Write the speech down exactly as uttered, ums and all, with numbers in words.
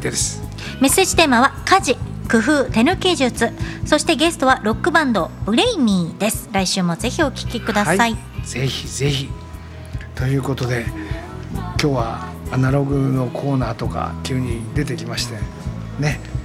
です。 メッセージテーマは家事工夫手抜き術、そしてゲストはロックバンドブレイミーです。来週もぜひお聞きください、はい、 ぜひぜひということで、今日はアナログのコーナーとか急に出てきましてね、